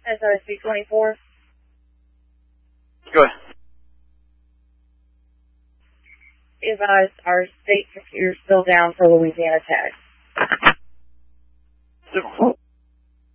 SRSB 24. Go ahead. Advise our state computer's still down for Louisiana Tech. Signal.